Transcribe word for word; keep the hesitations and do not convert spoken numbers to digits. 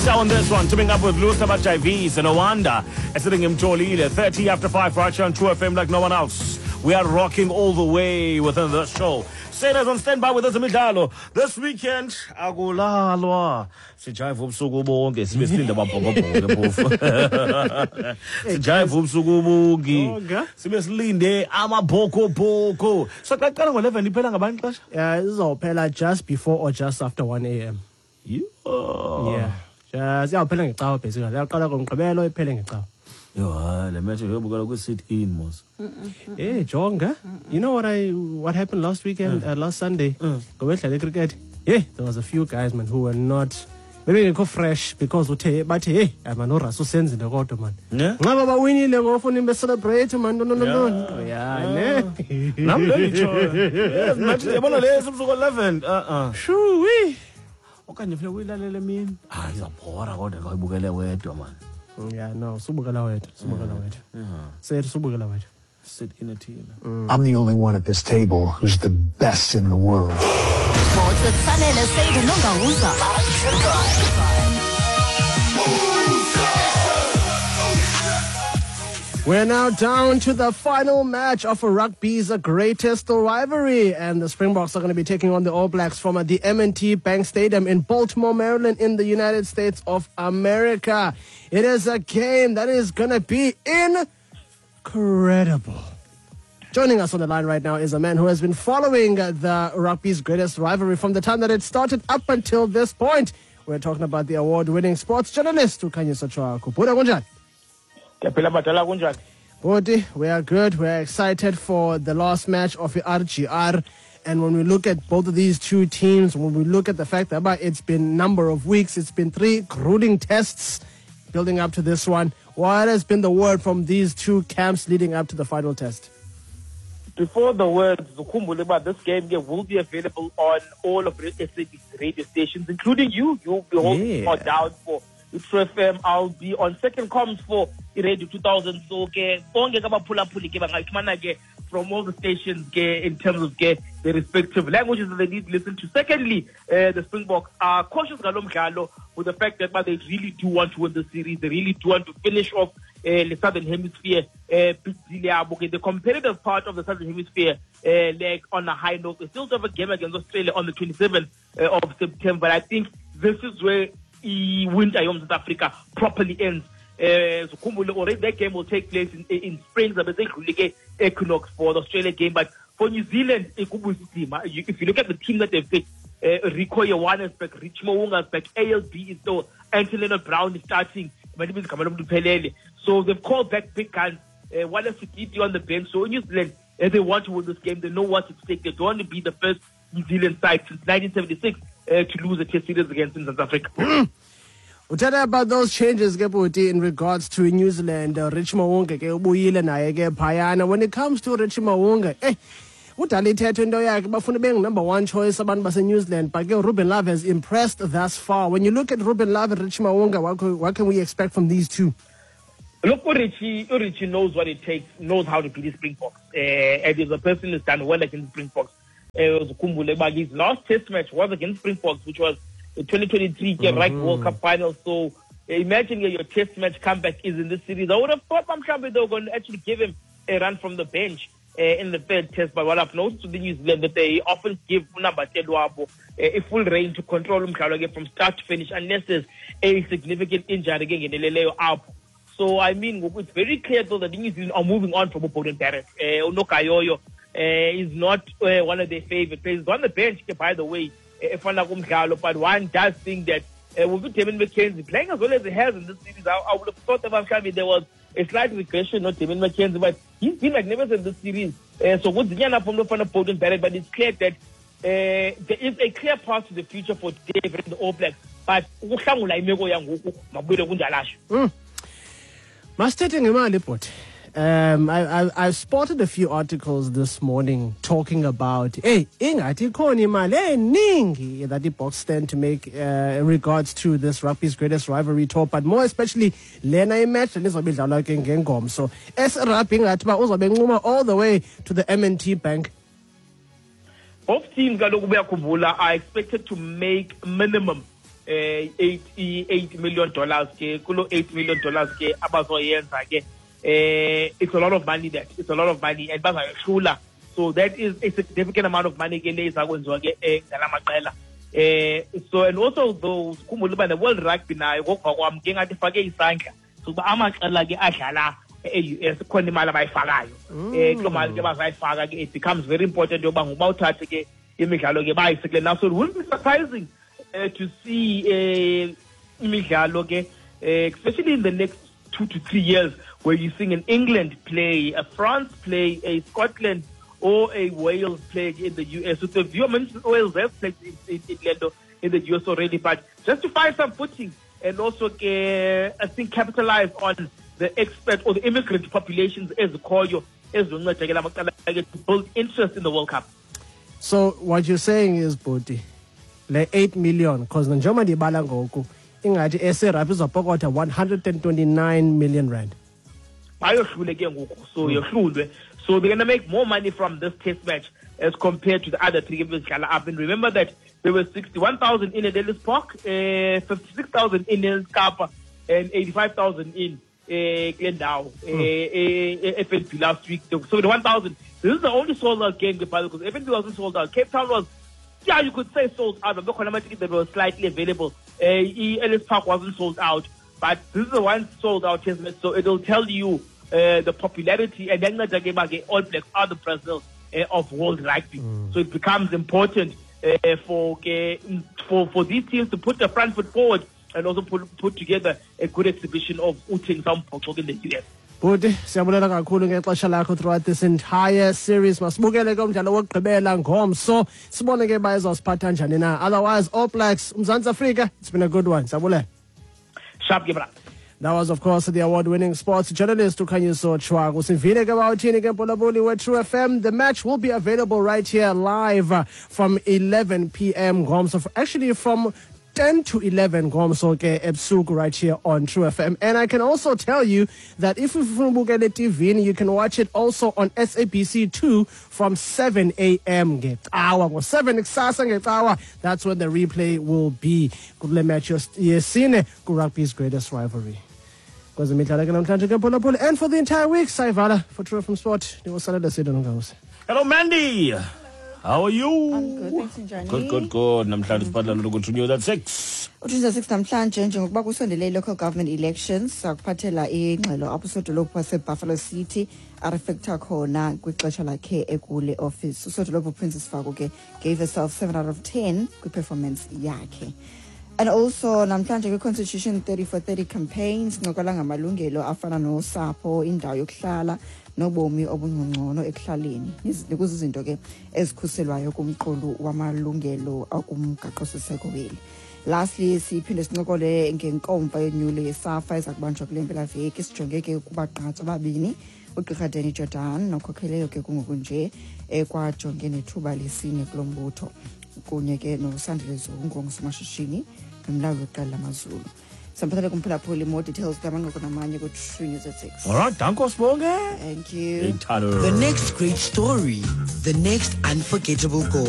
Freestyle on this one, teaming up with Luther Bajavis and Owanda. Sitting in Tolile, thirty after five, right here on two F M like no one else. We are rocking all the way within the show. Sailors on standby with us, Midalo. This weekend, akulalwa. Sijive ubusuku bonke, sibe silinda ababhokobhoko phofu. Sijive ubusuku bonke, sibe silinde amabhokobhoko. So xa qala ngo-eleven iphela ngabani xesha? Yeah, izophela just before or just after one A M. Yeah. Yeah. Siyawuphela ngecawa basically. Yaqala ngoMgqibelo iphele ngecawa. Yo, le match yobukela ku sit in mos. Hey, Jonga. You know what I what happened last weekend, uh, last Sunday? Ngobedlala cricket. Yeah, there was a few guys man who were not maybe ngekho fresh because uthe bathi hey, man uRasu senzile kodwa man. Ngaba bawinile ngofuna imbe celebrate man no no no. Yeah, ne. Nam le ngisho. Match yabona lezi ubusuku eleven. Uh uh. Shoo we. Okanye ufuna uyilalela emini. Ah, izabhora kodwa xa uyibukele wedwa man. Yeah, no, subukela wethu, subukela wethu. Say subukela wethu. Sit in a team. I'm the only one at this table who's the best in the world. We're now down to the final match of rugby's greatest rivalry, and the Springboks are going to be taking on the All Blacks from the M and T Bank Stadium in Baltimore, Maryland, in the United States of America. It is a game that is going to be incredible. Joining us on the line right now is a man who has been following the rugby's greatest rivalry from the time that it started up until this point. We're talking about the award-winning sports journalist, Khanyisa Chwaku. Buda kunjani? Bodi, we are good. We are excited for the last match of the R G R. And when we look at both of these two teams, when we look at the fact that it's been a number of weeks, it's been three grueling tests building up to this one. What has been the word from these two camps leading up to the final test? Before the words, about this game will be available on all of the S A B C radio stations, including you. You'll be holding yeah. down for True F M. I'll be on second comms for Radio two thousand. So, okay, from all the stations in terms of the respective languages that they need to listen to. Secondly, uh, the Springboks are cautious with the fact that but they really do want to win the series. They really do want to finish off uh, the Southern Hemisphere. Uh, the competitive part of the Southern Hemisphere uh, like on a high note. They still have a game against Australia on the twenty-seventh uh, of September. I think this is where the winter in South Africa properly ends. Uh, so already that game will take place in, in spring. The equinox for the Australia game, but for New Zealand, if you look at the team that they've picked, uh, Rico Ioane is back, Rich Mo'unga is back, A L B is still, Anthony Brown is starting, so they've called back big guns. Uh, Wallace Sikiti on the bench. So New Zealand, if they want to win this game, they know what to take. They don't want to be the first New Zealand side since nineteen seventy-six uh, to lose a test series against South Africa. We'll tell you about those changes in regards to New Zealand. Uh, Rich Mo'unga, Payana. When it comes to Rich Mo'unga, eh, number one choice about New Zealand, but Ruben Love has impressed thus far. When you look at Ruben Love and Rich Mo'unga, what, what can we expect from these two? Look, Richie, Richie knows what it takes, knows how to beat the Springboks. Uh, and he's a person who's done well against Springboks. Uh, his last test match was against Springboks, which was the twenty twenty-three mm-hmm. Rugby World Cup final. So uh, imagine uh, your test match comeback is in this series. I would have thought I'm sure they were going to actually give him a run from the bench uh, in the third test. But what I've noticed to the New Zealand that they often give number Tedwabo uh, a full reign to control him from start to finish unless there's a significant injury again in the up. So I mean, it's very clear though that the New Zealand are moving on from Beauden Barrett. Uh, Onokayoyo uh, is not uh, one of their favorite players. On the bench, by the way. But one does think that uh, with Damien McKenzie playing as well as he has in this series, I, I would have thought that there was a slight regression of Damien McKenzie, but he's been magnificent in this series. Uh, so what's the from the Beauden Barrett? But it's clear that uh, there is a clear path to the future for David and the All Blacks. But mm. Um, I, I, I've spotted a few articles this morning talking about, hey, ingathi khona imali eningi that the Boks stand to make uh, in regards to this rugby's greatest rivalry tour, but more especially lena match and izobe idlalwa ke ngengoma. So as rugby ngathi ba uzobe nquma all the way to the M and T Bank. Both teams are expected to make minimum eh eight eight million dollars ke kulo eight million dollars ke abazoyenza ke eh it's a lot of money. That it's a lot of money and bazayohlula, so that is a significant amount of money ke leza kwenziwa ke ngalamaqela. Eh so and also those khumbula uba the World Rugby nayo ngokuva kwami ke ngathi fake isandla sokuba amaqela ke adlala e-U S khona imali abayifakayo eh kulo mali ke bazayifaka ke it becomes very important yoba ngoba uthathe ke imidlalo ke bayisekele now. So it will be surprising uh, to see uh, imidlalo ke uh, especially in the next two to three years where you're seeing an England play, a France play, a Scotland or a Wales play in the U S. So the view mentioned Wales have played in, in, in, in the U S already, but just to find some footing and also uh, I think capitalize on the expat or the immigrant populations as the Koyo, as to build interest in the World Cup. So what you're saying is, Boti, like eight million, because the German ibala ngoku, ingathi S A Rugby izopokotha one hundred twenty-nine million rand. Bayohlule ke ngoku, so yohlulwe. So they're going to make more money from this test match as compared to the other three games up. And remember that there were sixty-one thousand in Ellis Park, uh, fifty-six thousand in El Kapa, and eighty-five thousand in uh, Glendale, mm. uh, uh, F N B last week. So the one thousand, this is the only sold out game because F N B wasn't sold out. Cape Town was, yeah, you could say sold out, but the tickets that were slightly available. Uh, Ellis Park wasn't sold out, but this is the one sold out test match, so it'll tell you Uh, the popularity and then the All Blacks are the president uh, of world rugby. Mm. So it becomes important uh, for, uh, for for these teams to put the front foot forward and also put, put together a good exhibition of Uting Sampok in the U S. Budi, siyabulela kakhulu ngexesha lakho throughout this entire series. Masibukele ke umdlalo wokugqibela ngomso. Sibone ke bayizosiphatha njani na. Otherwise, All Blacks, Mzansi Afrika, it's been a good one. Siyabulela. Sharp Gibra. That was, of course, the award-winning sports journalist Ukhanyiso Chwaku. Usivile ke bawuthini ke Mpolabuli we True F M. The match will be available right here live uh, from eleven p.m. Gomso. Actually, from ten to eleven Gomso ke ebusuku right here on True F M. And I can also tell you that if you funa T V, you can watch it also on S A B C two from seven a.m. ngecawa ngo seven kusasa ngecawa. That's when the replay will be. Kule match yesine ku rugby's greatest rivalry. And for the entire week, Saivala for True F M Sport. Hello, Mandy. How are you? I'm good, thanks, Njani. Good, good, good. Namhlanje siphatha lokuthi news at six. Uthi six namhlanje njengokuba kusondele local government elections sakuphathela ingxelo apho sodolophu waseBuffalo City arefecta khona kwixesha lakhe ekule office. Usodolophu Princess Faku ke gave herself seven out of ten kwi-performance yakhe. And also namhlanje kwi-Constitution thirty for thirty campaigns ngokwala ngamalungelo afana nosapho, indawo yokuhlala, nobomi obungcono ekuhlaleni. Nikuzo izinto ke ezikhuselwayo kumqulu wamalungelo akumgaqo-siseko weli. Lastly, siphinde sincokole ngenkomfa yenyulo yeSAFA ezakubanjwa kule mpelaveki. Sijonge ke kubagqatso ababini, uGqirha Danny Jordan nokhokheleyo ke kungoku nje ekwajonge nethuba lesine kulo mbutho kunye ke noSandile Zungu ngusomashishini nomlawuli weqela lamazulu. Samphathele kumphulaphuli more details kamanqoko namanye ku True News at six. All right, danko sibonge. Thank you. The next great story, the next unforgettable goal.